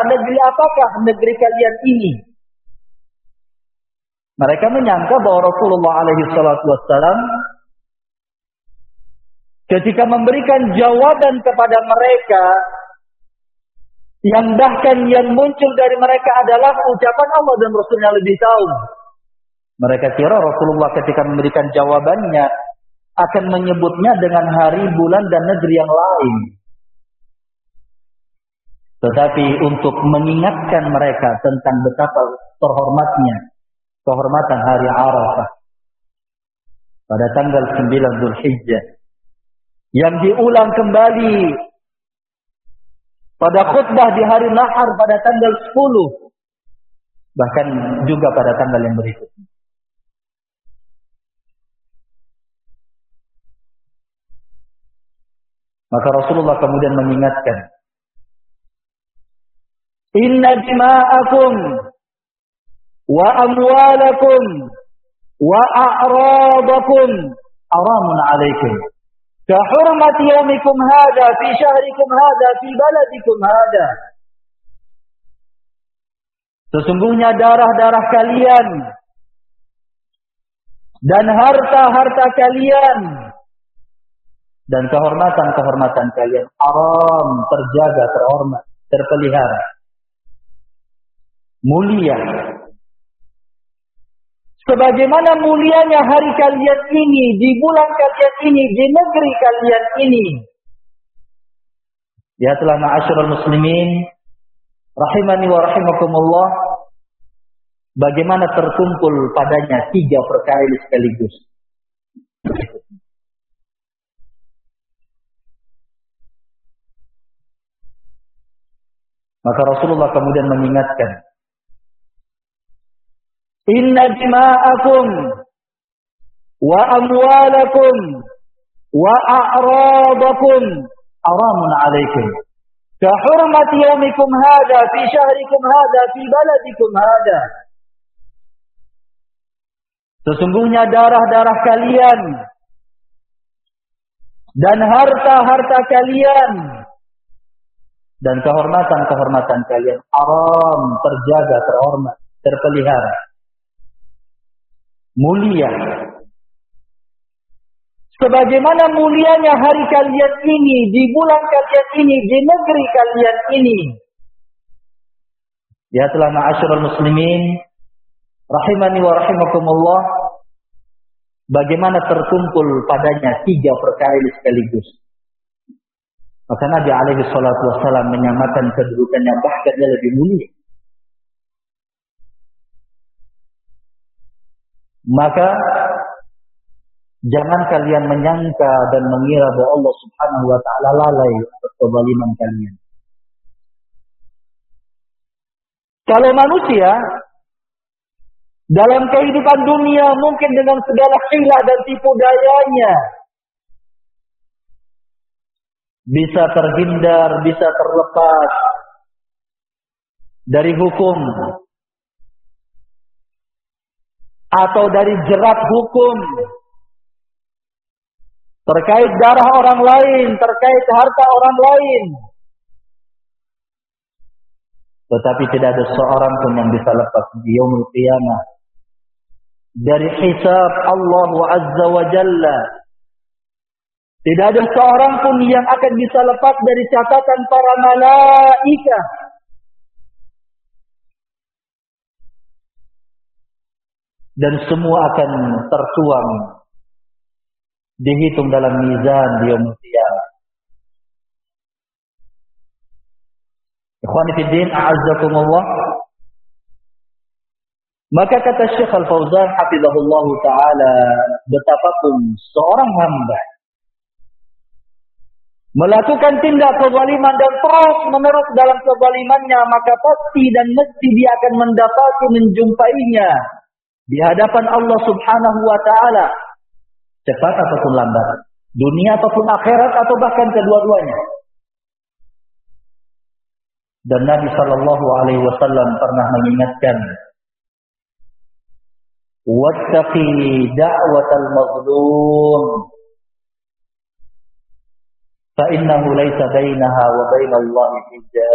negeri apakah negeri kalian ini? Mereka menyangka bahwa Rasulullah alaihi salatu wassalam ketika memberikan jawaban kepada mereka, yang bahkan yang muncul dari mereka adalah ucapan Allah dan Rasulnya lebih tahu. Mereka kira Rasulullah ketika memberikan jawabannya akan menyebutnya dengan hari, bulan, dan negeri yang lain. Tetapi untuk mengingatkan mereka tentang betapa kehormatan hari Arafah pada tanggal 9 Dzulhijjah, yang diulang kembali pada khutbah di hari Nahar pada tanggal 10, bahkan juga pada tanggal yang berikutnya. Maka Rasulullah kemudian mengingatkan, inna dima'akum wa amwalakum wa a'radakum haramun alaikum ka hurmati yaumikum hadha fi syahrikum hadha fi baladikum hadha. Sesungguhnya darah-darah kalian dan harta-harta kalian dan kehormatan-kehormatan kalian haram, terjaga, terhormat, terpelihara, mulia. Sebagaimana mulianya hari kalian ini, di bulan kalian ini, di negeri kalian ini. Lihatlah ma'asyiral muslimin, rahimani wa rahimakumullah, bagaimana terkumpul padanya 3 perkara sekaligus. Maka Rasulullah kemudian mengingatkan, inna dima'akum wa amwalakum wa a'radakum haramun alaikum ka hurmati yaumikum hadha fi syahrikum hadha fi baladikum hadha. Sesungguhnya darah-darah kalian dan harta-harta kalian dan kehormatan-kehormatan kalian haram, terjaga, terhormat, terpelihara, mulia. Sebagaimana mulianya hari kalian ini, di bulan kalian ini, di negeri kalian ini. Lihatlah ma'asyiral muslimin, rahimani wa rahimakumullah, bagaimana terkumpul padanya 3 perkara sekaligus. Maka Nabi alaihi salatu wassalam menyamakan kedudukannya, bahkan dia lebih mulia. Maka jangan kalian menyangka dan mengira bahwa Allah Subhanahu wa taala lalai atas kezaliman kalian. Kalau manusia dalam kehidupan dunia mungkin dengan segala hilah dan tipu dayanya bisa terhindar, bisa terlepas dari hukum atau dari jerat hukum terkait darah orang lain, terkait harta orang lain. Tetapi tidak ada seorang pun yang bisa lepas di yaumul qiyamah dari hisab Allah Azza wa Jalla. Tidak ada seorang pun yang akan bisa lepas dari catatan para malaikat. Dan semua akan tertuang, dihitung dalam mizan di yaumul qiyamah. Ikhwani fiddin, a'azzakumullah. Maka kata Syekh Al-Fauzan hafizahullah ta'ala, betapapun seorang hamba melakukan tindak kezaliman dan terus menerus dalam kezalimannya, maka pasti dan mesti dia akan mendapati, menjumpainya di hadapan Allah Subhanahu wa taala, cepat ataupun lambat, dunia ataupun akhirat atau bahkan kedua-duanya. Dan Nabi sallallahu alaihi wasallam pernah mengingatkan, wattaqi da'watal mazlum fa innahu laysa bainaha wa bainallahi hijab.